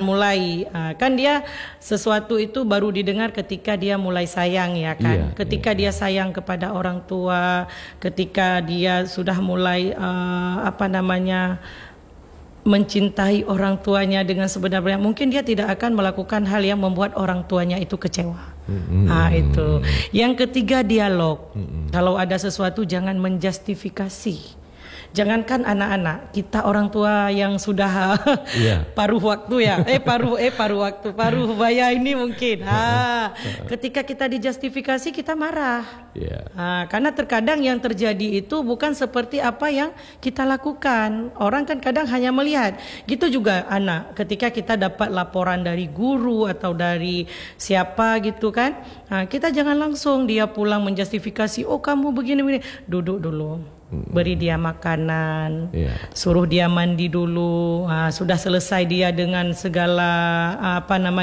mulai kan dia sesuatu itu baru didengar ketika dia mulai sayang ya kan. Ketika dia sayang kepada orang tua, ketika dia sudah mulai mencintai orang tuanya dengan sebenarnya, mungkin dia tidak akan melakukan hal yang membuat orang tuanya itu kecewa. Itu. Yang ketiga, dialog. Kalau ada sesuatu jangan menjustifikasi. Jangankan anak-anak, kita orang tua yang sudah paruh waktu ya, paruh baya ini mungkin. Ketika kita dijustifikasi kita marah. Karena terkadang yang terjadi itu bukan seperti apa yang kita lakukan. Orang kan kadang hanya melihat. Gitu juga anak, ketika kita dapat laporan dari guru atau dari siapa gitu kan, kita jangan langsung dia pulang menjustifikasi, oh kamu begini-begini. Duduk dulu. Beri dia makanan, suruh dia mandi dulu. Sudah selesai dia dengan segala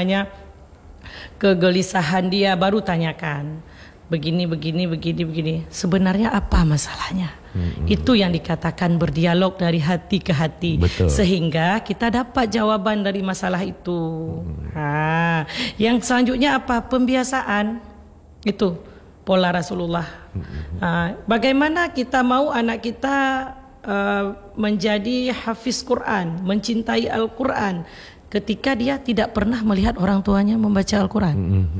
kegelisahan dia, baru tanyakan begini. Sebenarnya apa masalahnya? Itu yang dikatakan berdialog dari hati ke hati. Betul. Sehingga kita dapat jawaban dari masalah itu. Yang selanjutnya apa? Pembiasaan. Itu pola Rasulullah. Bagaimana kita mau anak kita menjadi hafiz Quran, mencintai Al-Quran, ketika dia tidak pernah melihat orang tuanya membaca Al-Quran.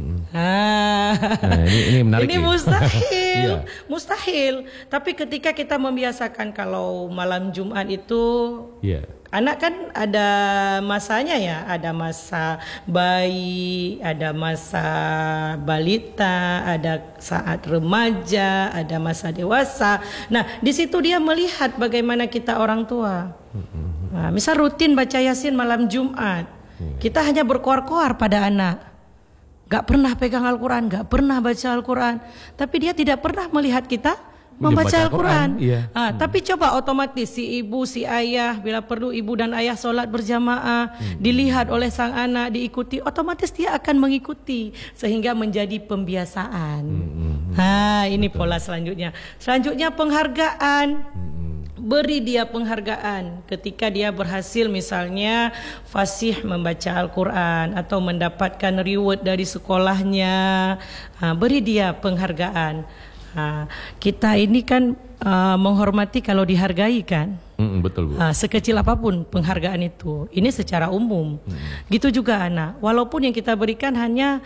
Ini menarik. Ini mustahil, mustahil. Tapi ketika kita membiasakan kalau malam Jumat itu, anak kan ada masanya ya, ada masa bayi, ada masa balita, ada saat remaja, ada masa dewasa. Nah, di situ dia melihat bagaimana kita orang tua. Misal rutin baca Yasin malam Jumat, kita hanya berkoar-koar pada anak, gak pernah pegang Al-Quran, gak pernah baca Al-Quran, tapi dia tidak pernah melihat kita membaca Al-Quran. Tapi coba otomatis si ibu, si ayah, bila perlu ibu dan ayah sholat berjamaah, dilihat oleh sang anak, diikuti, otomatis dia akan mengikuti sehingga menjadi pembiasaan. Ini pola selanjutnya. Selanjutnya penghargaan. Beri dia penghargaan ketika dia berhasil misalnya fasih membaca Al-Quran atau mendapatkan reward dari sekolahnya. Beri dia penghargaan. Kita ini kan menghormati kalau dihargai kan. Betul, Bu. Sekecil apapun penghargaan itu, ini secara umum. Gitu juga anak, walaupun yang kita berikan hanya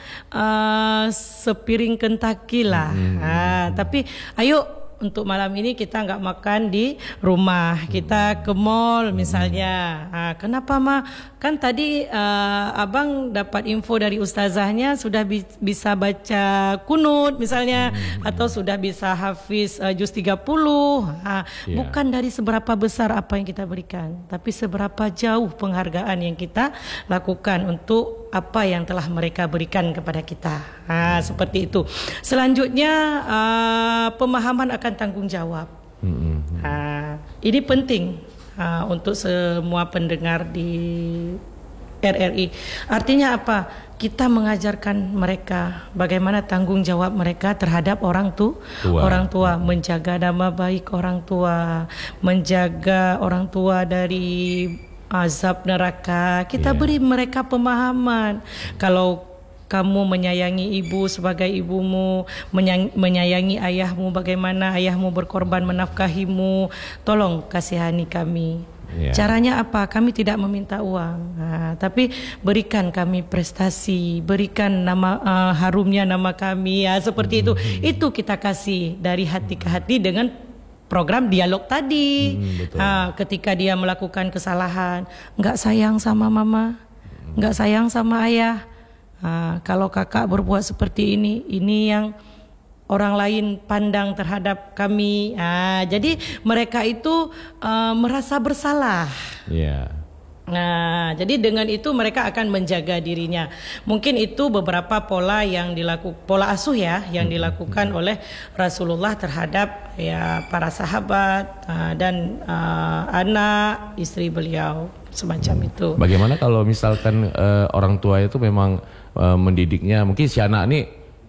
sepiring Kentucky lah. Tapi ayo, untuk malam ini kita nggak makan di rumah, kita ke mall misalnya. Kenapa mah? Kan tadi abang dapat info dari ustazahnya sudah bisa baca kunut misalnya, atau sudah bisa hafiz juz 30. Bukan dari seberapa besar apa yang kita berikan, tapi seberapa jauh penghargaan yang kita lakukan untuk apa yang telah mereka berikan kepada kita. Seperti itu. Selanjutnya pemahaman akan tanggung jawab. Ini penting untuk semua pendengar di RRI. Artinya apa? Kita mengajarkan mereka bagaimana tanggung jawab mereka terhadap orang tua, menjaga nama baik orang tua, menjaga orang tua dari azab neraka. Kita beri mereka pemahaman. Kalau kamu menyayangi ibu sebagai ibumu, menyayangi ayahmu bagaimana ayahmu berkorban menafkahimu, tolong kasihani kami. Caranya apa? Kami tidak meminta uang, tapi berikan kami prestasi, berikan nama harumnya nama kami, seperti itu. Itu kita kasih dari hati ke hati dengan program dialog tadi. Ketika dia melakukan kesalahan, nggak sayang sama mama, nggak sayang sama ayah. Kalau kakak berbuat seperti ini yang orang lain pandang terhadap kami. Jadi mereka itu merasa bersalah. Jadi dengan itu mereka akan menjaga dirinya. Mungkin itu beberapa pola yang pola asuh ya yang dilakukan oleh Rasulullah terhadap para sahabat dan anak istri beliau, semacam itu. Bagaimana kalau misalkan orang tua itu memang mendidiknya, mungkin si anak ini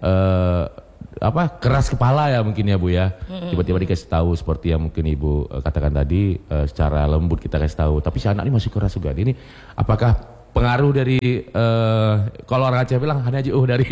keras kepala ya mungkin ya Bu ya. Tiba-tiba dikasih tahu seperti yang mungkin Ibu katakan tadi, secara lembut kita kasih tahu, tapi si anak ini masih keras juga. Ini apakah pengaruh dari kalau orang Aceh bilang hanya dari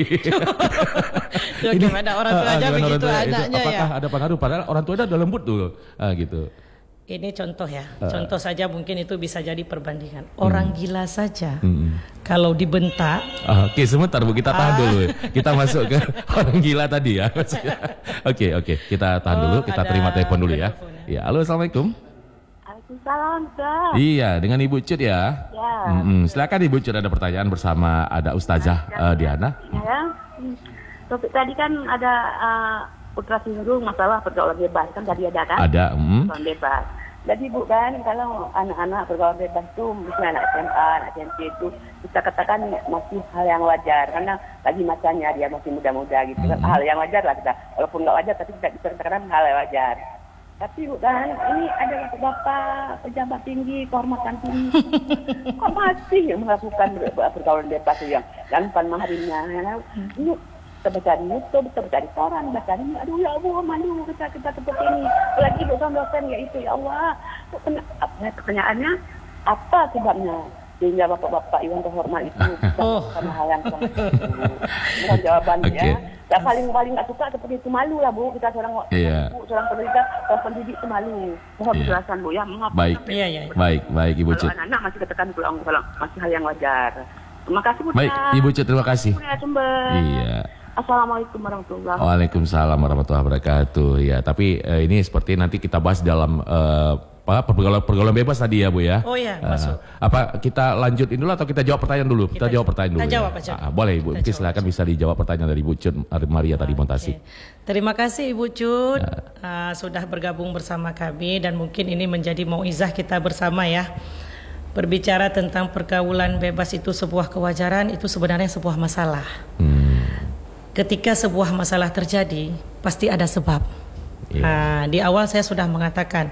Gimana orang tua aja begitu adanya ya. Apakah ada pengaruh padahal orang tua udah lembut tuh gitu. Ini contoh ya, contoh saja mungkin itu bisa jadi perbandingan. Orang gila saja, kalau dibentak. Oke, sebentar Bu, kita tahan dulu. Kita masuk ke orang gila tadi ya. Oke, kita tahan dulu, kita terima telepon dulu ya. Ya, halo, assalamualaikum. Waalaikumsalam, Kak. Iya, dengan Ibu Cut ya. Ya. Silakan Ibu Cut, ada pertanyaan bersama ada Ustazah Diana. Ya. Topik tadi kan ada putra singgung masalah pergaulan bebas kan tadi ada kan? Ada. Pergaulan bebas. Jadi Bu kan kalau anak-anak pergaulan bebas itu misalnya anak SMA, anak SMP itu kita katakan masih hal yang wajar karena lagi masanya dia masih muda-muda gitu kan, hal yang wajar lah kita. Walaupun nggak wajar tapi kita bisa katakan hal yang wajar. Tapi Bu kan ini ada bapak pejabat tinggi, kehormatan tinggi, kok masih melakukan pergaulan bebas yang tanpa maharinya? Ini kita baca di YouTube, kita baca di koran, baca di aduh ya Allah malu kita seperti ini. Lagi dosen-dosen ya itu ya Allah. Pertanyaannya apa sebabnya? Sehingga bapak-bapak yang terhormat itu sama hal yang sama itu. Bukan jawabannya ya. Dan paling nggak suka seperti itu, malu lah Bu. Kita seorang seorang pendidik, seorang pendidik itu malu. Mohon penjelasan Bu ya. Mengapa? Baik Ibu Cut. Kalau anak masih katakan kalau masih hal yang wajar. Terima kasih Bu. Baik Ibu Cut, terima kasih. Iya. Assalamualaikum warahmatullahi wabarakatuh. Waalaikumsalam warahmatullahi wabarakatuh. Ya, tapi ini seperti nanti kita bahas dalam pergaulan bebas tadi ya Bu ya. Oh ya, masuk. Apa kita lanjutin dulu atau kita jawab pertanyaan dulu? Kita jawab pertanyaan dulu. Kita jawab aja. Boleh Ibu, mungkin silakan bisa dijawab pertanyaan dari Ibu Cut Maria tadi Montasi. Terima kasih Ibu Cut sudah bergabung bersama kami dan mungkin ini menjadi mauizah kita bersama ya. Berbicara tentang pergaulan bebas itu sebuah kewajaran, itu sebenarnya sebuah masalah. Ketika sebuah masalah terjadi, pasti ada sebab. Di awal saya sudah mengatakan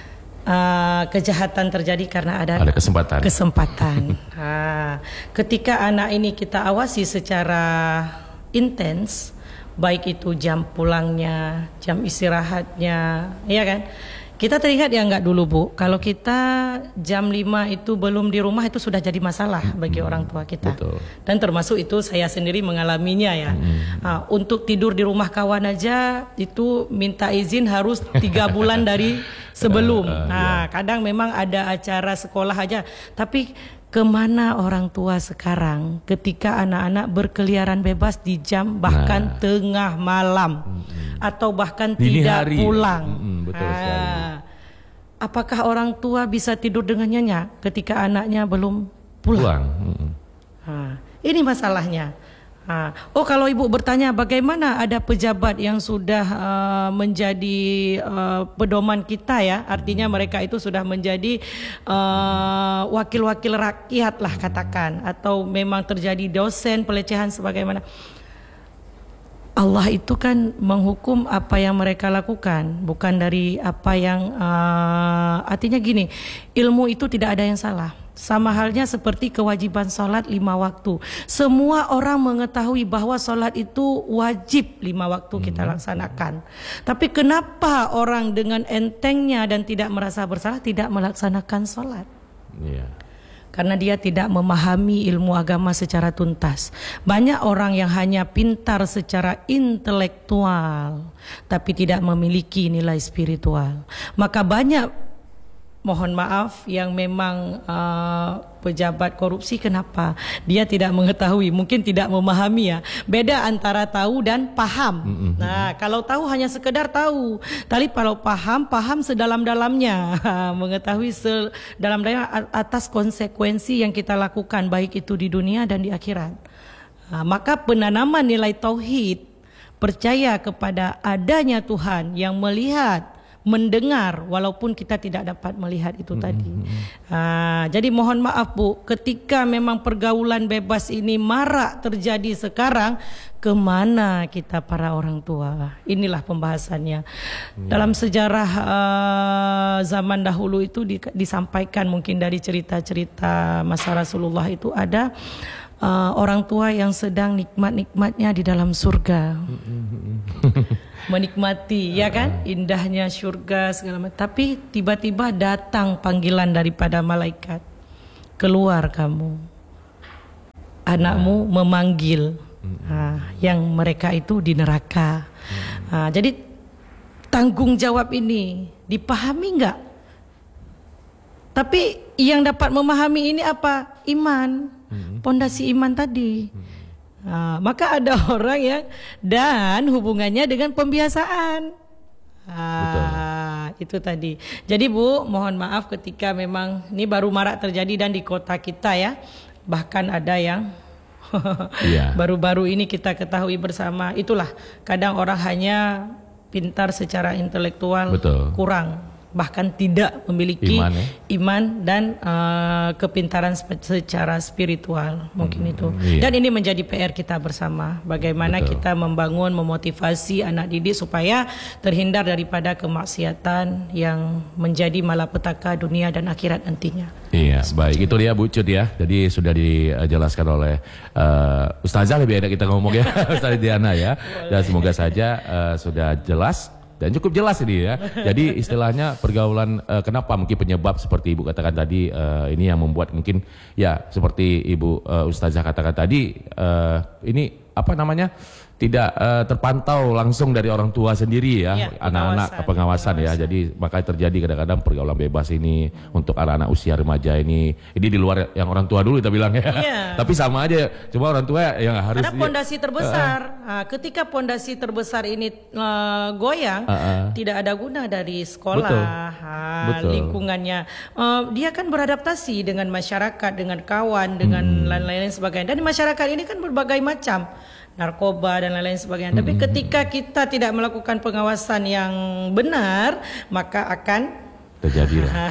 kejahatan terjadi karena ada kesempatan. Ketika anak ini kita awasi secara intens, baik itu jam pulangnya, jam istirahatnya, ya kan? Kita teringat ya enggak dulu Bu, kalau kita jam 5 itu belum di rumah itu sudah jadi masalah bagi orang tua kita. Betul. Dan termasuk itu saya sendiri mengalaminya ya. Untuk tidur di rumah kawan aja itu minta izin harus 3 bulan dari sebelum. Kadang memang ada acara sekolah aja. Tapi kemana orang tua sekarang ketika anak-anak berkeliaran bebas di jam bahkan tengah malam atau bahkan tidak pulang. Betul sekali. Apakah orang tua bisa tidur dengan nyenyak ketika anaknya belum pulang? Ini masalahnya. Kalau ibu bertanya bagaimana ada pejabat yang sudah menjadi pedoman kita ya, artinya mereka itu sudah menjadi wakil-wakil rakyat lah katakan, atau memang terjadi dosen pelecehan sebagaimana. Allah itu kan menghukum apa yang mereka lakukan, bukan dari apa yang artinya gini, ilmu itu tidak ada yang salah. Sama halnya seperti kewajiban sholat 5 waktu. Semua orang mengetahui bahwa sholat itu wajib 5 waktu kita laksanakan. Tapi kenapa orang dengan entengnya dan tidak merasa bersalah tidak melaksanakan sholat? Karena dia tidak memahami ilmu agama secara tuntas. Banyak orang yang hanya pintar secara intelektual tapi tidak memiliki nilai spiritual. Maka banyak, mohon maaf, yang memang pejabat korupsi. Kenapa? Dia tidak mengetahui, mungkin tidak memahami ya. Beda antara tahu dan paham. Nah, kalau tahu hanya sekedar tahu. Tapi kalau paham sedalam-dalamnya. Mengetahui sedalam-dalamnya atas konsekuensi yang kita lakukan, baik itu di dunia dan di akhirat. Maka penanaman nilai tauhid, percaya kepada adanya Tuhan yang melihat, mendengar walaupun kita tidak dapat melihat itu tadi. Jadi mohon maaf Bu, ketika memang pergaulan bebas ini marak terjadi sekarang, kemana kita para orang tua? Inilah pembahasannya. Dalam sejarah zaman dahulu itu disampaikan mungkin dari cerita-cerita masa Rasulullah itu ada orang tua yang sedang nikmat-nikmatnya di dalam surga. Menikmati, ya kan, indahnya surga segala macam. Tapi tiba-tiba datang panggilan daripada malaikat, keluar kamu. anakmu memanggil yang mereka itu di neraka. Jadi tanggung jawab ini dipahami enggak? Tapi yang dapat memahami ini apa? Iman, pondasi iman tadi. Maka ada orang yang dan hubungannya dengan pembiasaan. Itu tadi. Jadi Bu, mohon maaf ketika memang ini baru marak terjadi dan di kota kita ya. Bahkan ada yang baru-baru ini kita ketahui bersama. Itulah kadang orang hanya pintar secara intelektual kurang, bahkan tidak memiliki iman dan kepintaran secara spiritual mungkin itu. Dan ini menjadi PR kita bersama, bagaimana kita membangun, memotivasi anak didik supaya terhindar daripada kemaksiatan yang menjadi malapetaka dunia dan akhirat nantinya. Iya, baik, itu dia Bu Cut ya. Jadi sudah dijelaskan oleh Ustazah, lebih enak kita ngomong ya, Ustazah Diana ya. Dan semoga saja sudah jelas dan cukup jelas ini ya. Jadi istilahnya pergaulan, kenapa mungkin penyebab seperti Ibu katakan tadi, ini yang membuat mungkin ya seperti Ibu Ustazah katakan tadi, ini apa namanya, tidak terpantau langsung dari orang tua sendiri ya, anak-anak pengawasan ya. Jadi makanya terjadi kadang-kadang pergaulan bebas ini untuk anak-anak usia remaja ini di luar yang orang tua dulu kita bilang ya. Tapi sama aja, cuma orang tua yang harus. Karena pondasi terbesar, ketika pondasi terbesar ini goyang, tidak ada guna dari sekolah, lingkungannya. Dia kan beradaptasi dengan masyarakat, dengan kawan, dengan lain-lain sebagainya. Dan di masyarakat ini kan berbagai macam, narkoba dan lain-lain sebagainya. Tapi ketika kita tidak melakukan pengawasan yang benar, maka akan terjadi lah.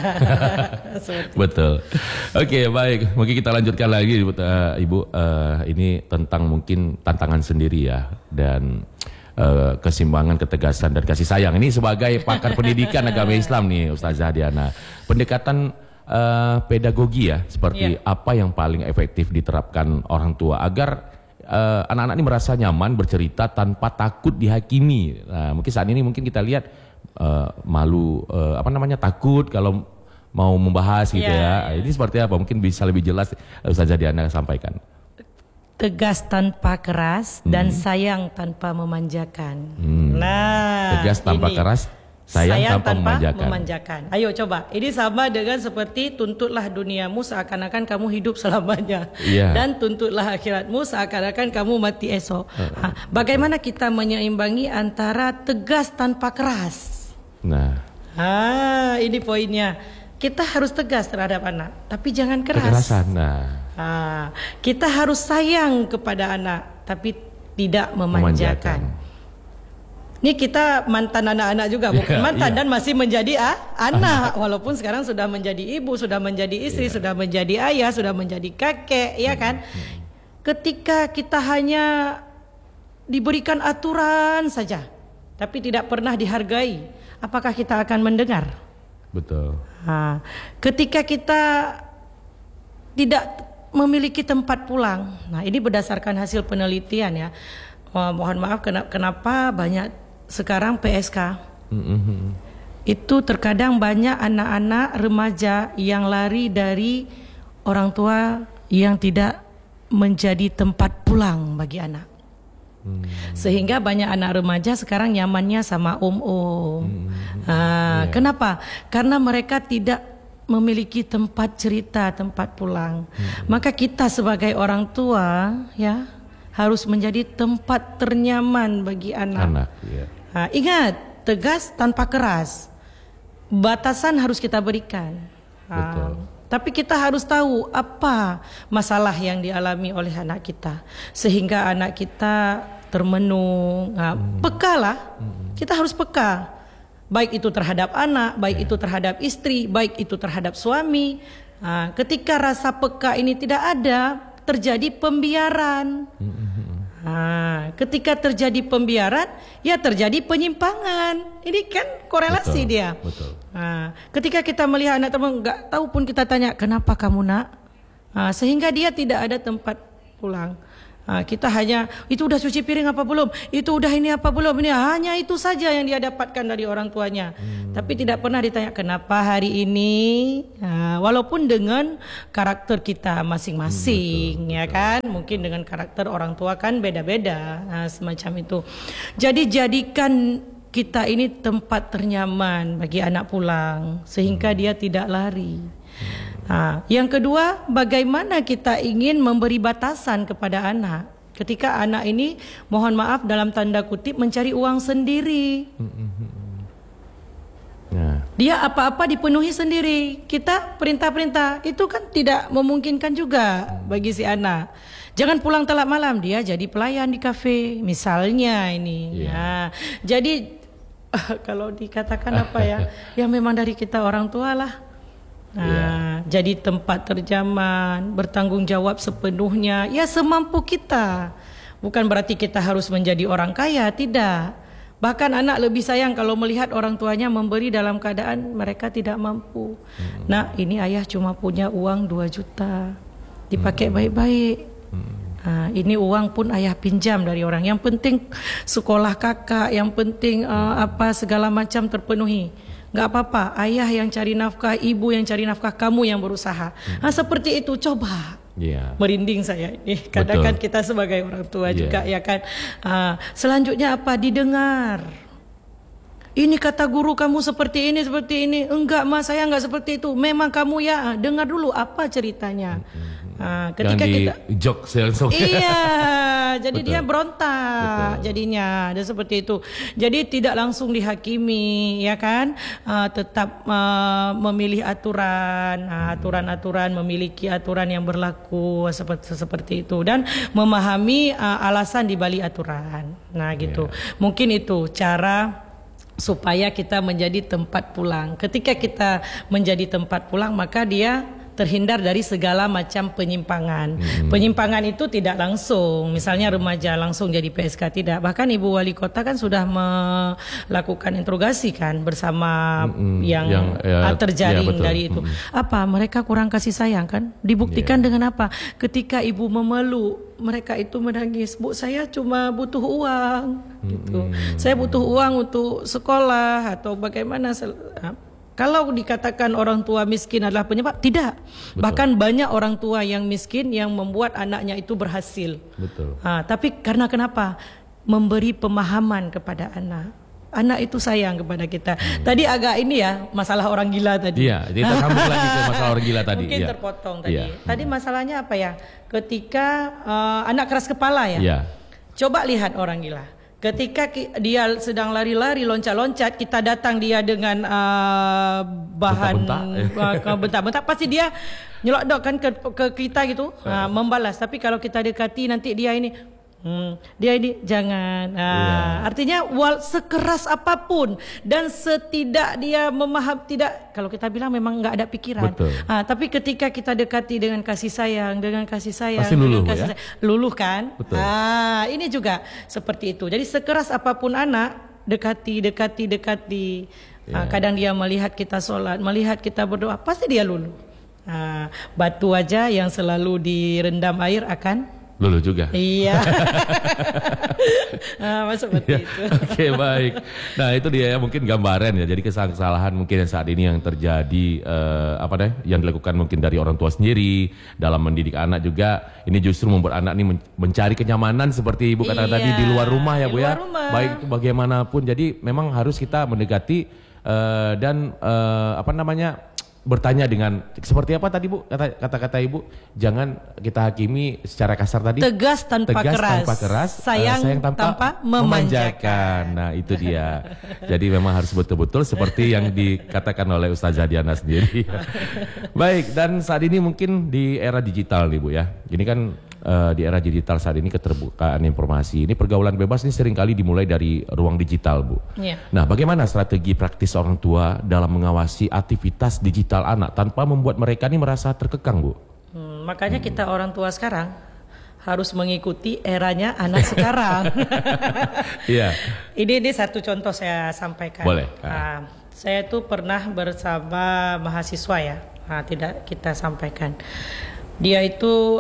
Betul. Oke, baik. Mungkin kita lanjutkan lagi Ibu. Ini tentang mungkin tantangan sendiri ya, dan keseimbangan, ketegasan dan kasih sayang. Ini sebagai pakar pendidikan agama Islam nih Ustazah Diana. Pendekatan pedagogi ya, seperti apa yang paling efektif diterapkan orang tua agar anak-anak ini merasa nyaman bercerita tanpa takut dihakimi. Nah, mungkin saat ini mungkin kita lihat malu, takut kalau mau membahas gitu ya. Ini seperti apa? Mungkin bisa lebih jelas Ustazah Diana sampaikan. Tegas tanpa keras dan sayang tanpa memanjakan. Nah, tegas tanpa keras, sayang tanpa memanjakan. Ayo coba, ini sama dengan seperti tuntutlah duniamu seakan-akan kamu hidup selamanya, dan tuntutlah akhiratmu seakan-akan kamu mati esok. Bagaimana kita menyeimbangi antara tegas tanpa keras? Ini poinnya. Kita harus tegas terhadap anak, tapi jangan keras. Kekerasan. Kita harus sayang kepada anak, tapi tidak memanjakan. Ini kita mantan anak-anak juga, bukan mantan dan masih menjadi anak, walaupun sekarang sudah menjadi ibu, sudah menjadi istri, sudah menjadi ayah, sudah menjadi kakek, ya kan? Ketika kita hanya diberikan aturan saja, tapi tidak pernah dihargai, apakah kita akan mendengar? Betul. Ketika kita tidak memiliki tempat pulang, nah ini berdasarkan hasil penelitian ya. Mohon maaf, kenapa banyak sekarang PSK itu terkadang banyak anak-anak remaja yang lari dari orang tua yang tidak menjadi tempat pulang bagi anak. Sehingga banyak anak remaja sekarang nyamannya sama om-om. Kenapa? Karena mereka tidak memiliki tempat cerita, tempat pulang. Maka kita sebagai orang tua ya harus menjadi tempat ternyaman bagi anak. Ingat, tegas tanpa keras. Batasan harus kita berikan. Tapi kita harus tahu apa masalah yang dialami oleh anak kita, sehingga anak kita termenung. Peka lah. Kita harus peka. Baik itu terhadap anak, baik itu terhadap istri, baik itu terhadap suami. Ketika rasa peka ini tidak ada, terjadi pembiaran. Ketika terjadi pembiaran, ya terjadi penyimpangan. Ini kan korelasi dia. Ketika kita melihat anak teman nggak tahu pun kita tanya, kenapa kamu nak? Sehingga dia tidak ada tempat pulang. Kita hanya itu udah cuci piring apa belum, itu udah ini apa belum, ini hanya itu saja yang dia dapatkan dari orang tuanya. Tapi tidak pernah ditanya kenapa hari ini, walaupun dengan karakter kita masing-masing, ya kan, mungkin dengan karakter orang tua kan beda-beda, semacam itu. Jadi jadikan kita ini tempat ternyaman bagi anak pulang sehingga dia tidak lari. Yang kedua, bagaimana kita ingin memberi batasan kepada anak ketika anak ini, mohon maaf dalam tanda kutip, mencari uang sendiri. Dia apa-apa dipenuhi sendiri. Kita perintah-perintah itu kan tidak memungkinkan juga bagi si anak. Jangan pulang telat malam, dia jadi pelayan di kafe misalnya ini. Jadi kalau dikatakan apa ya, ya memang dari kita orang tua lah. Jadi tempat terjaman, bertanggung jawab sepenuhnya, ya semampu kita. Bukan berarti kita harus menjadi orang kaya, tidak. Bahkan anak lebih sayang kalau melihat orang tuanya memberi dalam keadaan mereka tidak mampu. Nah, ini ayah cuma punya uang 2 juta, dipakai baik-baik. Ini uang pun ayah pinjam dari orang. Yang penting sekolah kakak, yang penting segala macam terpenuhi. Gak apa-apa, ayah yang cari nafkah, ibu yang cari nafkah, kamu yang berusaha. Seperti itu, coba. Merinding saya ini. Kadang kan kita sebagai orang tua juga, ya kan. Selanjutnya apa? Didengar. Ini kata guru kamu seperti ini. Enggak mas, saya enggak seperti itu. Memang kamu ya, dengar dulu apa ceritanya. Ketika kita jokes langsung. Iya, jadi dia berontak. Jadinya ada seperti itu. Jadi tidak langsung dihakimi, ya kan? Tetap memilih aturan, aturan-aturan, memiliki aturan yang berlaku seperti itu, dan memahami alasan di balik aturan. Nah, gitu. Mungkin itu cara supaya kita menjadi tempat pulang. Ketika kita menjadi tempat pulang, maka dia terhindar dari segala macam penyimpangan. Penyimpangan itu tidak langsung, misalnya remaja langsung jadi PSK, tidak. Bahkan Ibu Wali Kota kan sudah melakukan interogasi kan bersama yang terjaring dari itu. Apa? Mereka kurang kasih sayang kan? Dibuktikan dengan apa? Ketika ibu memeluk, mereka itu menangis. Bu, saya cuma butuh uang gitu. Saya butuh uang untuk sekolah atau bagaimana. Kalau dikatakan orang tua miskin adalah penyebab, tidak. Bahkan banyak orang tua yang miskin yang membuat anaknya itu berhasil. Tapi karena kenapa? Memberi pemahaman kepada anak. Anak itu sayang kepada kita. Tadi agak ini ya, masalah orang gila tadi. Iya, kita sambung lagi ke masalah orang gila tadi. Mungkin terpotong tadi. Tadi masalahnya apa ya? Ketika anak keras kepala ya. Coba lihat orang gila. Ketika dia sedang lari-lari, loncat-loncat, kita datang dia dengan bahan bentak-bentak, pasti dia nyelodok kan ke kita gitu, membalas. Tapi kalau kita dekati nanti dia ini, dia ini jangan. Artinya sekeras apapun dan setidak dia memaham, tidak, kalau kita bilang memang nggak ada pikiran. Tapi ketika kita dekati dengan kasih sayang, pasti luluh, luluh kan. Ini juga seperti itu. Jadi sekeras apapun anak, dekati. Kadang dia melihat kita sholat, melihat kita berdoa, pasti dia luluh. Batu aja yang selalu direndam air akan luluh juga. Iya. Seperti itu. Oke, baik. Nah, itu dia ya, mungkin gambaran ya. Jadi kesalahan mungkin yang saat ini yang terjadi yang dilakukan mungkin dari orang tua sendiri dalam mendidik anak juga. Ini justru membuat anak ini mencari kenyamanan seperti Ibu kata tadi di luar rumah ya, Bu ya. Baik itu bagaimanapun. Jadi memang harus kita mendekati dan bertanya dengan seperti apa tadi Bu, kata-kata Ibu, jangan kita hakimi secara kasar tadi, tegas tanpa keras, sayang tanpa memanjakan. Nah itu dia. Jadi memang harus betul-betul seperti yang dikatakan oleh Ustazah Diana sendiri. Baik, dan saat ini mungkin di era digital nih Bu ya, ini kan di era digital saat ini keterbukaan informasi ini, pergaulan bebas ini seringkali dimulai dari ruang digital Bu. Nah, bagaimana strategi praktis orang tua dalam mengawasi aktivitas digital anak tanpa membuat mereka ini merasa terkekang Bu? Makanya kita orang tua sekarang harus mengikuti eranya anak sekarang. Ini satu contoh saya sampaikan. Boleh. Saya tuh pernah bersama mahasiswa ya. Tidak kita sampaikan. Dia itu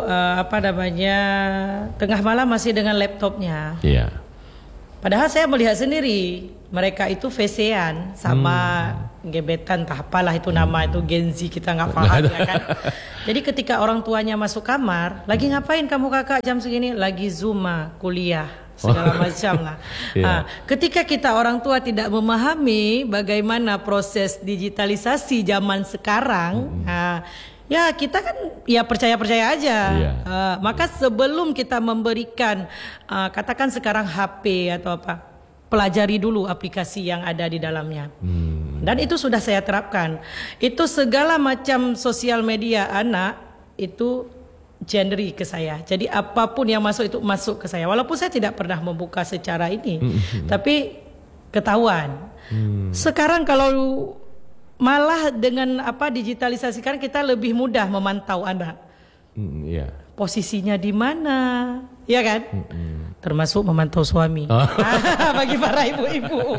tengah malam masih dengan laptopnya. Iya. Padahal saya melihat sendiri mereka itu VC-an sama gebetan, entah apalah itu nama itu Gen Z, kita nggak paham ya kan. Jadi ketika orang tuanya masuk kamar, lagi ngapain kamu kakak jam segini? Lagi Zoom kuliah segala macam lah. Ketika kita orang tua tidak memahami bagaimana proses digitalisasi zaman sekarang, ya kita kan ya percaya aja. Maka sebelum kita memberikan katakan sekarang HP atau apa, pelajari dulu aplikasi yang ada di dalamnya. Dan itu sudah saya terapkan. Itu segala macam sosial media anak itu genre ke saya. Jadi apapun yang masuk itu masuk ke saya. Walaupun saya tidak pernah membuka secara ini, tapi ketahuan. Sekarang kalau malah dengan digitalisasi kan kita lebih mudah memantau anak. Posisinya di mana, ya kan? Termasuk memantau suami. Bagi para ibu-ibu.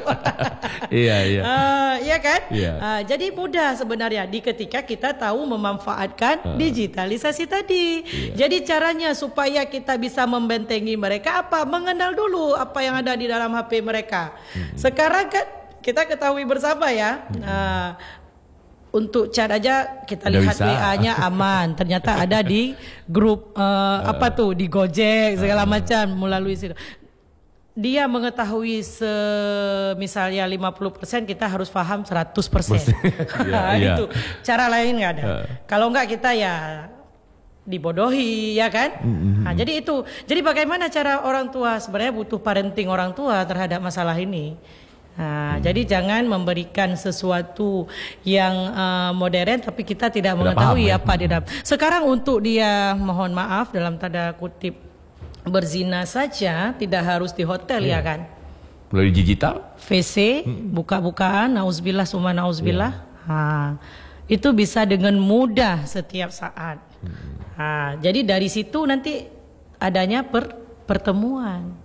Iya kan? Jadi mudah sebenarnya ketika kita tahu memanfaatkan digitalisasi tadi. Jadi caranya supaya kita bisa membentengi mereka mengenal dulu apa yang ada di dalam HP mereka. Sekarang kan kita ketahui bersama ya. Untuk chat aja kita lihat WA-nya aman. Ternyata ada di grup di Gojek segala macam melalui situ. Dia mengetahui misalnya 50%, kita harus paham 100%. Itu cara lain nggak ada. Kalau nggak kita ya dibodohi, ya kan? Jadi itu. Jadi bagaimana cara orang tua, sebenarnya butuh parenting orang tua terhadap masalah ini. Jadi jangan memberikan sesuatu yang modern tapi kita tidak mengetahui apa di dalam. Sekarang untuk dia, mohon maaf dalam tanda kutip, berzina saja tidak harus di hotel, ya kan? Melalui digital, VC, buka-bukaan, nauzubillah summa nauzubillah. Itu bisa dengan mudah setiap saat. Jadi dari situ nanti adanya pertemuan.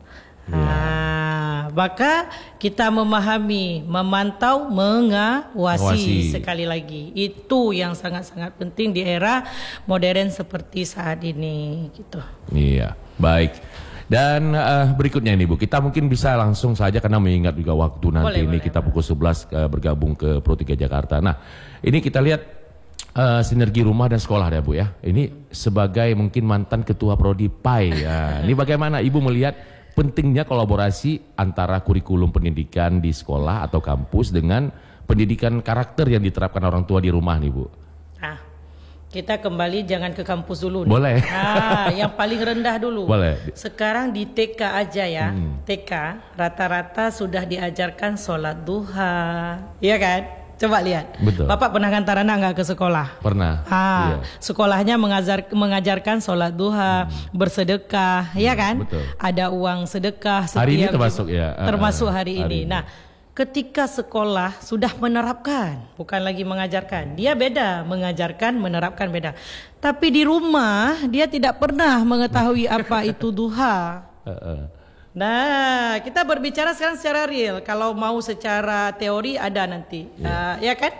Maka kita memahami, memantau, mengawasi. Sekali lagi itu yang sangat-sangat penting di era modern seperti saat ini gitu. Iya, baik. Dan berikutnya ini Bu, kita mungkin bisa langsung saja karena mengingat juga waktu nanti boleh. Kita pukul 11 bergabung ke Pro 3 Jakarta. Nah, ini kita lihat sinergi rumah dan sekolah ya Bu ya. Ini sebagai mungkin mantan ketua Prodi PAI ya. Ini bagaimana Ibu melihat pentingnya kolaborasi antara kurikulum pendidikan di sekolah atau kampus dengan pendidikan karakter yang diterapkan orang tua di rumah nih Bu? Kita kembali jangan ke kampus dulu nih. Boleh. Yang paling rendah dulu. Boleh. Sekarang di TK aja ya. TK rata-rata sudah diajarkan sholat duha, iya kan? Coba lihat. Betul. Bapak pernah ngantar anak nggak ke sekolah? Pernah. Iya. Sekolahnya mengajarkan sholat duha, bersedekah, ya kan? Betul. Ada uang sedekah setiap hari ini termasuk ya. Termasuk hari ini. Nah, ketika sekolah sudah menerapkan, bukan lagi mengajarkan. Dia beda, mengajarkan, menerapkan beda. Tapi di rumah dia tidak pernah mengetahui apa itu duha. Nah, kita berbicara sekarang secara real. Kalau mau secara teori ada nanti, ya kan?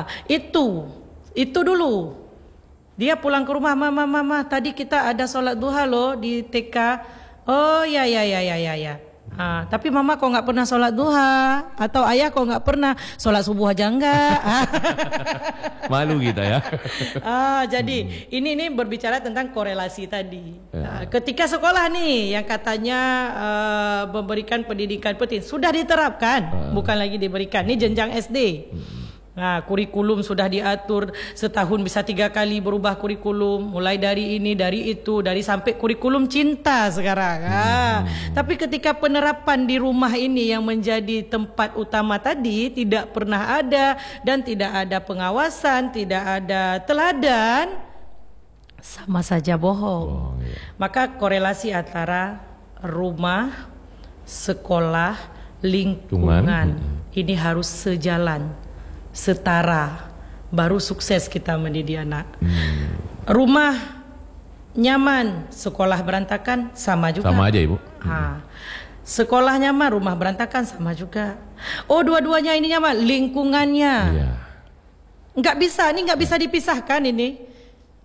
Itu dulu. Dia pulang ke rumah, mama, tadi kita ada sholat duha loh di TK. Oh ya. Tapi mama kok nggak pernah sholat duha, atau ayah kok nggak pernah sholat subuh aja enggak? Malu kita ya. Jadi ini berbicara tentang korelasi tadi. Ketika sekolah nih yang katanya memberikan pendidikan penting sudah diterapkan, bukan lagi diberikan. Ini jenjang SD. Nah, kurikulum sudah diatur, setahun bisa 3 kali berubah kurikulum, mulai dari ini, dari itu, dari sampai kurikulum cinta sekarang. Tapi ketika penerapan di rumah ini yang menjadi tempat utama tadi tidak pernah ada dan tidak ada pengawasan, tidak ada teladan, sama saja bohong. Maka korelasi antara rumah, sekolah, lingkungan ini harus sejalan, setara, baru sukses kita mendidik anak. Rumah nyaman, sekolah berantakan, sama juga. Sama aja Ibu. Sekolah nyaman, rumah berantakan, sama juga. Oh, dua-duanya ini nyaman, lingkungannya. Nggak bisa dipisahkan ini.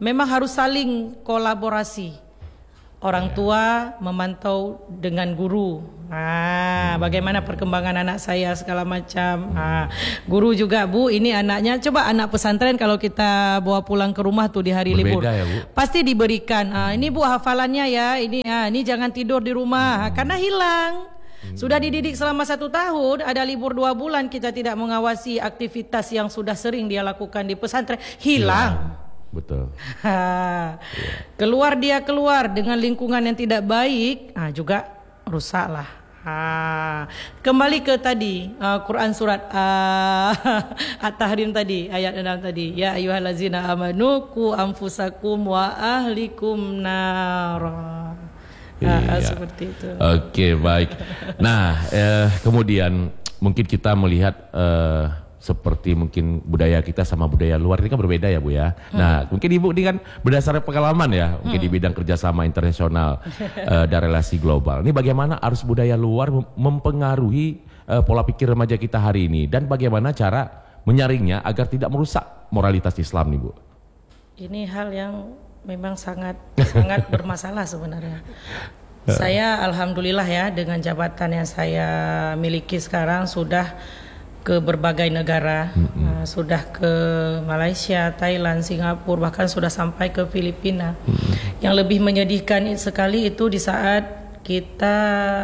memang harus saling kolaborasi. Orang tua memantau dengan guru. Bagaimana perkembangan anak saya segala macam. Guru juga, Bu, ini anaknya, coba anak pesantren kalau kita bawa pulang ke rumah tuh di hari libur, ya, Bu? pasti diberikan. Ini Bu hafalannya ya, ini jangan tidur di rumah karena hilang. Sudah dididik selama 1 tahun, ada libur 2 bulan, kita tidak mengawasi aktivitas yang sudah sering dia lakukan di pesantren, hilang. Betul. Keluar dengan lingkungan yang tidak baik, juga rusak lah. Kembali ke tadi Quran surat At-Tahrim tadi, ayat 6 tadi, ya ayyuhallazina amanu qu anfusakum wa ahlikum nara. Seperti itu. Oke, baik. Nah, kemudian mungkin kita melihat seperti mungkin budaya kita sama budaya luar ini kan berbeda ya, Bu ya. Nah, mungkin Ibu ini kan berdasarkan pengalaman ya, mungkin di bidang kerjasama internasional dan relasi global. Ini bagaimana arus budaya luar mempengaruhi pola pikir remaja kita hari ini, dan bagaimana cara menyaringnya agar tidak merusak moralitas Islam nih, Bu? Ini hal yang memang sangat bermasalah sebenarnya. Saya alhamdulillah ya, dengan jabatan yang saya miliki sekarang sudah ke berbagai negara, sudah ke Malaysia, Thailand, Singapura, bahkan sudah sampai ke Filipina. Yang lebih menyedihkan sekali itu di saat kita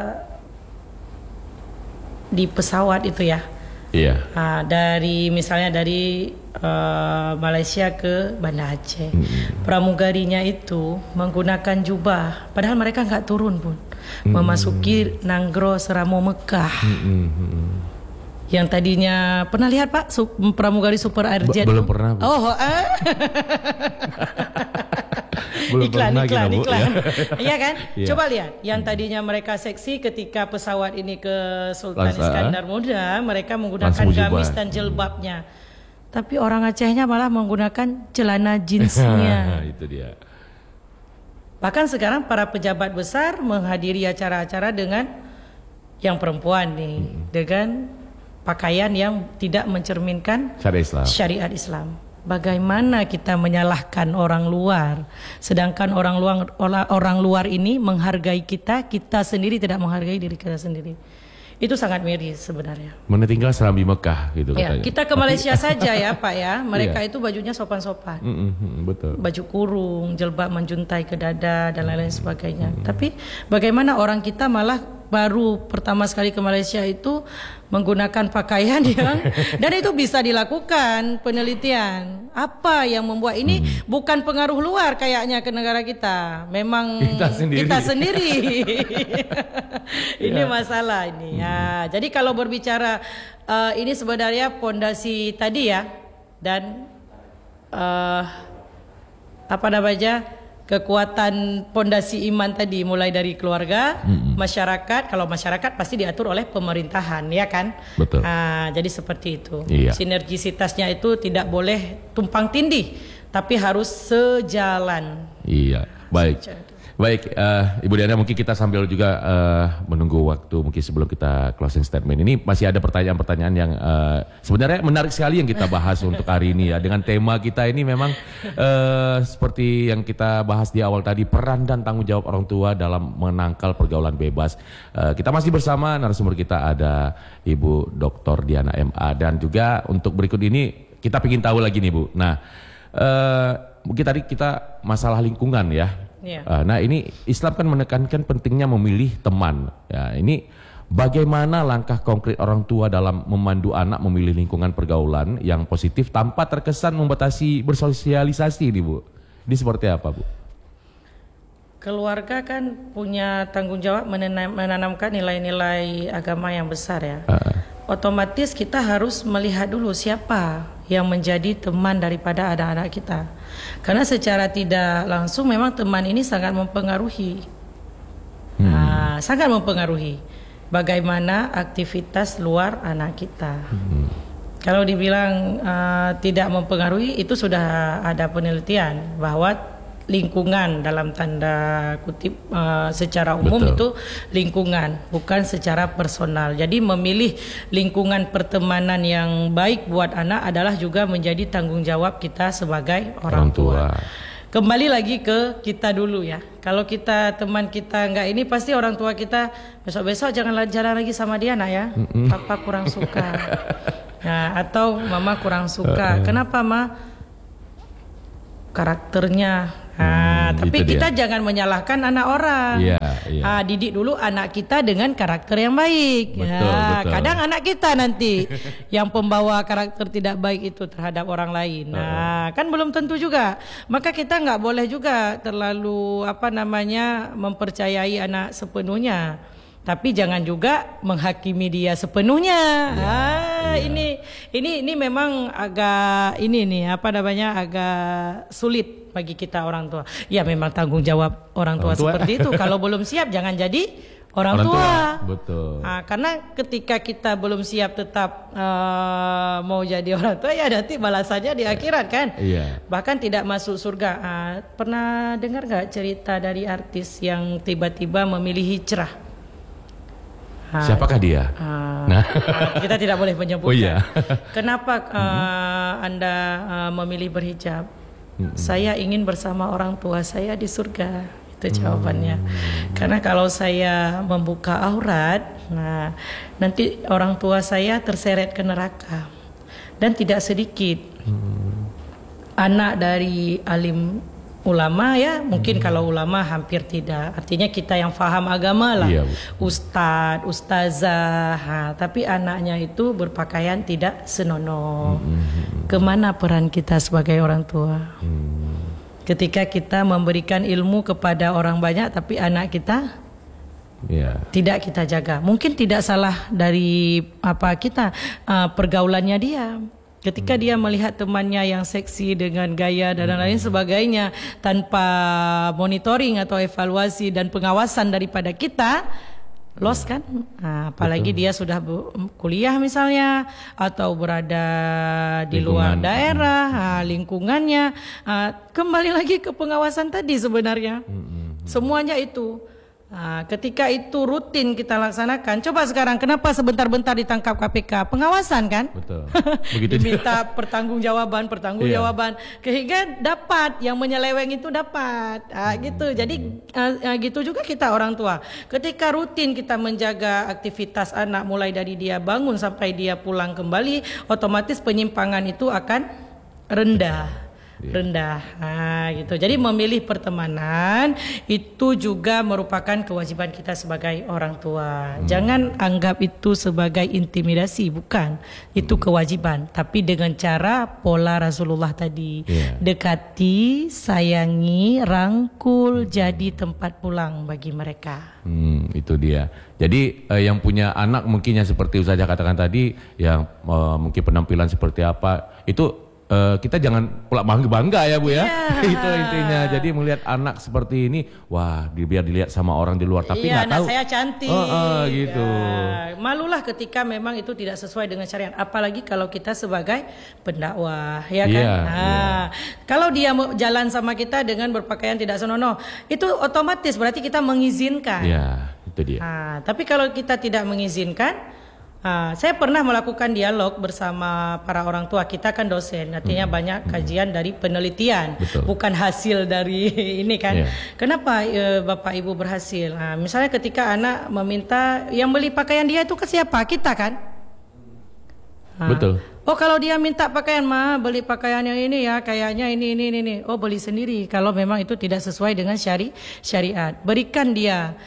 di pesawat itu ya. Iya. Misalnya dari Malaysia ke Banda Aceh, pramugarinya itu menggunakan jubah, padahal mereka nggak turun pun, memasuki Nanggro Seramo Mekah. Yang tadinya pernah lihat Pak pramugari Super Airjet? Belum pernah. Bu. iklan. Ya. Iya kan? Yeah. Coba lihat, yang tadinya mereka seksi ketika pesawat ini ke Sultan Iskandar Muda, mereka menggunakan gamis dan jilbabnya. Tapi orang Acehnya malah menggunakan celana jeansnya. Itu dia. Bahkan sekarang para pejabat besar menghadiri acara-acara dengan yang perempuan nih, dengan pakaian yang tidak mencerminkan syariat Islam. Bagaimana kita menyalahkan orang luar, sedangkan orang luar ini menghargai kita sendiri tidak menghargai diri kita sendiri. Itu sangat miris sebenarnya. Menetinggal Serambi Mekah gitu katanya. Kita ke Malaysia saja ya Pak ya, mereka itu bajunya sopan-sopan, betul. Baju kurung, jilbab menjuntai ke dada dan lain-lain sebagainya. Tapi bagaimana orang kita malah baru pertama sekali ke Malaysia itu menggunakan pakaian yang dan itu bisa dilakukan penelitian. Apa yang membuat ini bukan pengaruh luar kayaknya ke negara kita, memang kita sendiri. Ini masalah ini. Ya, jadi kalau berbicara ini sebenarnya pondasi tadi ya, dan kekuatan pondasi iman tadi mulai dari keluarga, masyarakat. Kalau masyarakat pasti diatur oleh pemerintahan, ya kan? Betul. Jadi seperti itu. Iya. Sinergisitasnya itu tidak boleh tumpang tindih, tapi harus sejalan. Iya. Baik, Ibu Diana, mungkin kita sambil juga menunggu waktu mungkin sebelum kita closing statement. Ini masih ada pertanyaan-pertanyaan yang sebenarnya menarik sekali yang kita bahas untuk hari ini ya. Dengan tema kita ini memang seperti yang kita bahas di awal tadi, peran dan tanggung jawab orang tua dalam menangkal pergaulan bebas. Kita masih bersama narasumber kita, ada Ibu Dr. Diana MA, dan juga untuk berikut ini kita ingin tahu lagi nih Bu. Nah, mungkin tadi kita masalah lingkungan ya. Nah, ini Islam kan menekankan pentingnya memilih teman. Ya, ini bagaimana langkah konkret orang tua dalam memandu anak memilih lingkungan pergaulan yang positif tanpa terkesan membatasi bersosialisasi nih Bu? Ini seperti apa Bu? Keluarga kan punya tanggung jawab menanamkan nilai-nilai agama yang besar ya. Otomatis kita harus melihat dulu siapa yang menjadi teman daripada anak-anak kita. Karena secara tidak langsung memang teman ini sangat mempengaruhi. Sangat mempengaruhi bagaimana aktivitas luar anak kita. Kalau dibilang tidak mempengaruhi, itu sudah ada penelitian bahwa lingkungan dalam tanda kutip secara umum itu lingkungan, bukan secara personal. Jadi memilih lingkungan pertemanan yang baik buat anak adalah juga menjadi tanggung jawab kita sebagai orang tua. kembali lagi ke kita dulu ya. Kalau kita teman kita nggak ini, pasti orang tua kita besok-besok jangan jalan lagi sama dia nak ya. Papa kurang suka. Nah, atau mama kurang suka. Kenapa ma? Karakternya. Tapi gitu kita jangan menyalahkan anak orang. Didik dulu anak kita dengan karakter yang baik. Betul. Kadang anak kita nanti yang pembawa karakter tidak baik itu terhadap orang lain. Nah, kan belum tentu juga. Maka kita nggak boleh juga terlalu mempercayai anak sepenuhnya. Tapi jangan juga menghakimi dia sepenuhnya. Ini memang agak agak sulit bagi kita orang tua. Ya memang tanggung jawab orang tua seperti itu. Kalau belum siap jangan jadi orang tua. Betul. Karena ketika kita belum siap tetap mau jadi orang tua, ya nanti balasannya di akhirat kan. Bahkan tidak masuk surga. Pernah dengar nggak cerita dari artis yang tiba-tiba memilih hijrah? Siapakah dia? Kita tidak boleh menyebutkan. Kenapa Anda memilih berhijab? Saya ingin bersama orang tua saya di surga. Itu jawabannya. Karena kalau saya membuka aurat, nanti orang tua saya terseret ke neraka. Dan tidak sedikit anak dari alim ulama ya, mungkin kalau ulama hampir tidak. Artinya kita yang faham agama lah, ustadz, ustazah. Tapi anaknya itu berpakaian tidak senonoh. Kemana peran kita sebagai orang tua? Ketika kita memberikan ilmu kepada orang banyak, tapi anak kita tidak kita jaga. Mungkin tidak salah dari kita pergaulannya dia. Ketika dia melihat temannya yang seksi dengan gaya dan lain sebagainya tanpa monitoring atau evaluasi dan pengawasan daripada kita, lost kan? Apalagi dia sudah kuliah misalnya atau berada di luar daerah, lingkungannya. Kembali lagi ke pengawasan tadi sebenarnya. Semuanya itu. Ketika itu rutin kita laksanakan. Coba sekarang kenapa sebentar-bentar ditangkap KPK? Pengawasan kan? Betul. Diminta pertanggungjawaban. Sehingga dapat yang menyeleweng itu dapat. Gitu. Jadi gitu juga kita orang tua. Ketika rutin kita menjaga aktivitas anak mulai dari dia bangun sampai dia pulang kembali, otomatis penyimpangan itu akan rendah. Gitu. Jadi memilih pertemanan itu juga merupakan kewajiban kita sebagai orang tua. Jangan anggap itu sebagai intimidasi, bukan. Itu kewajiban, tapi dengan cara pola Rasulullah tadi. Dekati, sayangi, rangkul, jadi tempat pulang bagi mereka. Itu dia. Jadi yang punya anak mungkin yang seperti Ustazah katakan tadi, yang mungkin penampilan seperti apa, itu kita jangan pula bangga ya Bu ya. Itu intinya. Jadi melihat anak seperti ini, wah biar dilihat sama orang di luar, tapi nggak tahu. Anak saya cantik. Gitu. Malulah ketika memang itu tidak sesuai dengan syariat. Apalagi kalau kita sebagai pendakwah, ya kan. Kalau dia mau jalan sama kita dengan berpakaian tidak senonoh, itu otomatis berarti kita mengizinkan. Itu dia. Tapi kalau kita tidak mengizinkan, saya pernah melakukan dialog bersama para orang tua. Kita kan dosen, artinya banyak kajian dari penelitian. Bukan hasil dari ini kan. Kenapa Bapak Ibu berhasil? Misalnya ketika anak meminta, yang beli pakaian dia itu ke siapa? Kita kan. Betul. Oh kalau dia minta pakaian, beli pakaian yang ini ya, kayaknya ini. Oh beli sendiri. Kalau memang itu tidak sesuai dengan syariat, berikan dia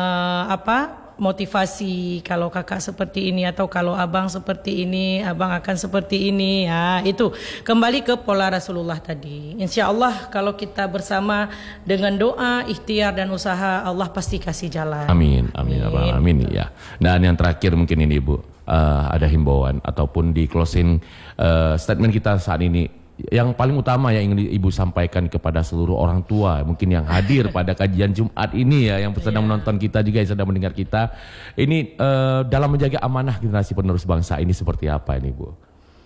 motivasi. Kalau kakak seperti ini, atau kalau abang seperti ini, abang akan seperti ini. Itu kembali ke pola Rasulullah tadi. Insya Allah kalau kita bersama dengan doa, ikhtiar dan usaha, Allah pasti kasih jalan. Amin abang, amin ya. Dan yang terakhir mungkin ini Bu, ada himbauan ataupun di closing statement kita saat ini, yang paling utama yang ingin Ibu sampaikan kepada seluruh orang tua mungkin yang hadir pada kajian Jumat ini ya, yang sedang menonton kita juga, yang sedang mendengar kita ini, dalam menjaga amanah generasi penerus bangsa ini seperti apa ini Bu?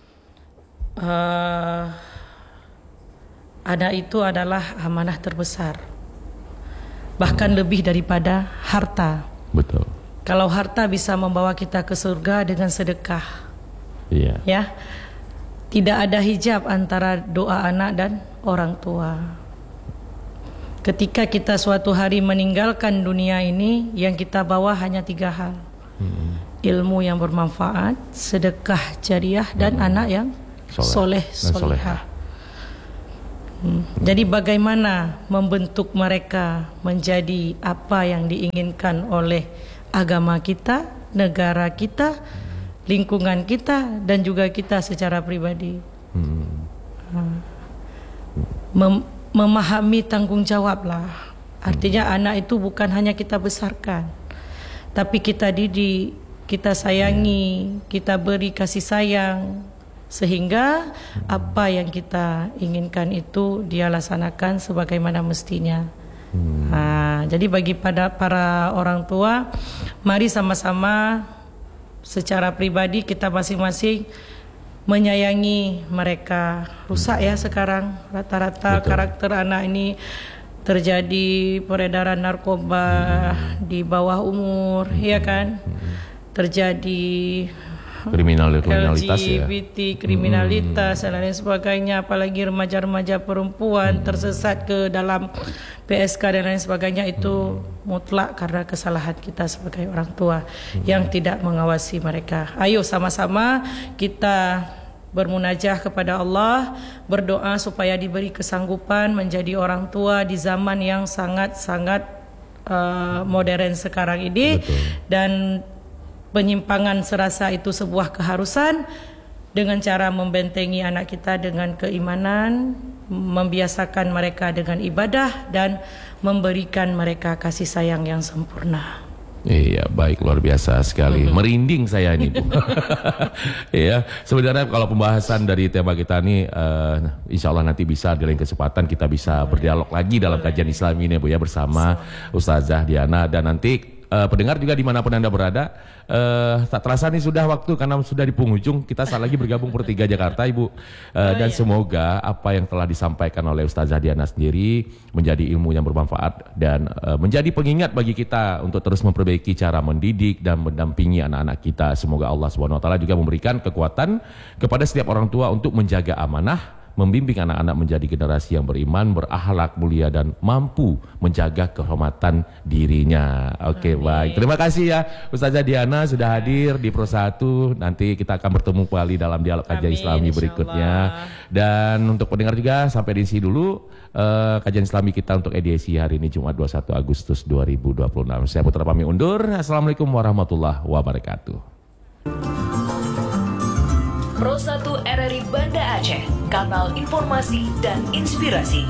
Anak itu adalah amanah terbesar, bahkan lebih daripada harta. Betul. Kalau harta bisa membawa kita ke surga dengan sedekah, ya. Tidak ada hijab antara doa anak dan orang tua. ketika kita suatu hari meninggalkan dunia ini, yang kita bawa hanya 3 hal. Ilmu yang bermanfaat, sedekah jariah, dan anak yang soleh solehah. Jadi bagaimana membentuk mereka menjadi apa yang diinginkan oleh agama kita, negara kita, lingkungan kita, dan juga kita secara pribadi. Memahami tanggung jawab lah. Artinya anak itu bukan hanya kita besarkan, tapi kita didik, kita sayangi, kita beri kasih sayang, sehingga apa yang kita inginkan itu dia laksanakan sebagaimana mestinya. Jadi bagi para orang tua, mari sama-sama secara pribadi kita masing-masing menyayangi mereka. Rusak ya sekarang rata-rata karakter anak ini, terjadi peredaran narkoba di bawah umur, ya kan? Terjadi kriminalitas LGBT, kriminalitas dan lain sebagainya, apalagi remaja-remaja perempuan tersesat ke dalam PSK dan lain sebagainya. Itu mutlak karena kesalahan kita sebagai orang tua yang tidak mengawasi mereka. Ayo sama-sama kita bermunajah kepada Allah, berdoa supaya diberi kesanggupan menjadi orang tua di zaman yang sangat-sangat modern sekarang ini. Dan penyimpangan serasa itu sebuah keharusan, dengan cara membentengi anak kita dengan keimanan, membiasakan mereka dengan ibadah, dan memberikan mereka kasih sayang yang sempurna. Iya, baik, luar biasa sekali. Merinding saya ini, Bu. Iya, sebenarnya kalau pembahasan dari tema kita ini, insya Allah nanti bisa di lain kesempatan kita bisa berdialog lagi dalam kajian Islam ini, Bu, ya, bersama Ustazah Diana. Dan nanti pendengar juga dimanapun Anda berada, tak terasa nih sudah waktu karena sudah di penghujung. Kita saat lagi bergabung per 3 Jakarta, Ibu. Dan semoga apa yang telah disampaikan oleh Ustazah Diana sendiri menjadi ilmu yang bermanfaat dan menjadi pengingat bagi kita untuk terus memperbaiki cara mendidik dan mendampingi anak-anak kita. Semoga Allah SWT juga memberikan kekuatan kepada setiap orang tua untuk menjaga amanah, membimbing anak-anak menjadi generasi yang beriman, berakhlak mulia, dan mampu menjaga kehormatan dirinya. Oke, baik. Terima kasih ya Ustazah Diana sudah hadir di Pro 1. Nanti kita akan bertemu kembali dalam dialog kajian Islami berikutnya. Dan untuk pendengar juga sampai di sini dulu kajian Islami kita untuk edisi hari ini Jumat 21 Agustus 2026. Saya Putra pamit undur. Assalamualaikum warahmatullahi wabarakatuh. Pro 1 RRI Banda Aceh, kanal informasi dan inspirasi.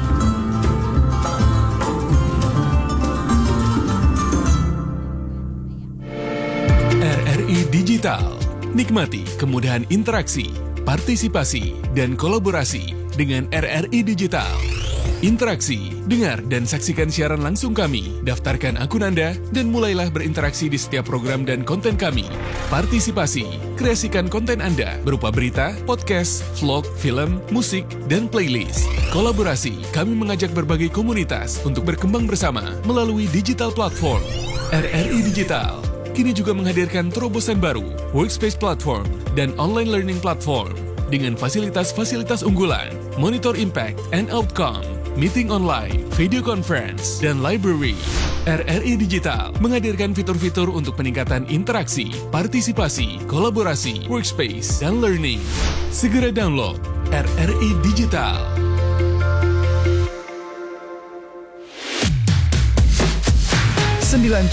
RRI Digital. Nikmati kemudahan interaksi, partisipasi, dan kolaborasi dengan RRI Digital. Interaksi, dengar dan saksikan siaran langsung kami, daftarkan akun Anda, dan mulailah berinteraksi di setiap program dan konten kami. Partisipasi, kreasikan konten Anda berupa berita, podcast, vlog, film, musik, dan playlist. Kolaborasi, kami mengajak berbagai komunitas untuk berkembang bersama melalui digital platform. RRI Digital kini juga menghadirkan terobosan baru, workspace platform, dan online learning platform dengan fasilitas-fasilitas unggulan, monitor impact and outcome, meeting online, video conference, dan library. RRI Digital menghadirkan fitur-fitur untuk peningkatan interaksi, partisipasi, kolaborasi, workspace, dan learning. Segera download RRI Digital.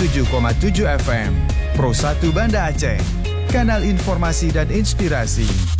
(97,7 FM) Pro 1 Banda Aceh, kanal informasi dan inspirasi.